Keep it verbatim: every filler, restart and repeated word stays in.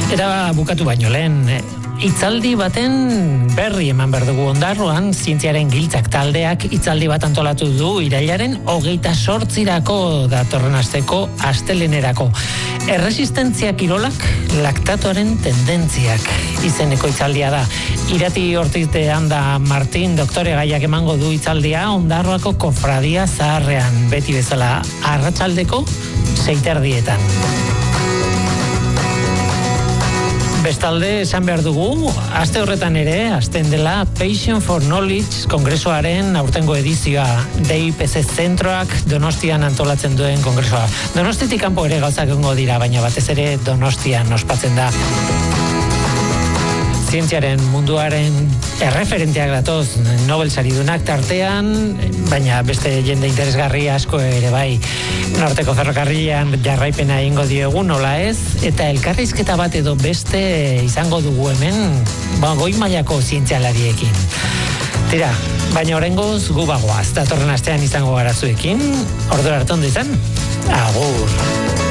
Era bukatu baino lehen, hitzaldi baten berri eman behar dugu Ondarroan, zientziaren giltzak taldeak hitzaldi bat antolatu du irailaren hogeita sortzirako datorren asteko astelenerako. Erresistentzia kirolak laktatoaren tendentziak izeneko hitzaldia da. Irati Ortiz Anda Martin doktore gaiak emango du hitzaldia Ondarroako kofradia zaharrean, beti bezala arratsaldeko seiterdietan. Bestalde, esan behar dugu, aste horretan ere, hasten dela Passion for Knowledge kongresoaren aurtengo edizioa, D I P C zentroak Donostian antolatzen duen kongresoa. Donostitik kanpo ere gauzak egongo dira, baina batez ere Donostian ospatzen da. Zientziaren munduaren erreferenteak datoz Nobel saridunak tartean, baina beste jende interesgarri asko ere bai. Norteko ferrokarrilean jarraipena egingo diogu, nola ez, eta elkarrizketa bat edo beste izango dugu hemen, ba, goi mailako zientzialariekin. Tira, baina oraingoz gu bagoaz, datorren astean izango gara zuekin, ordura arte ondo izan, agur.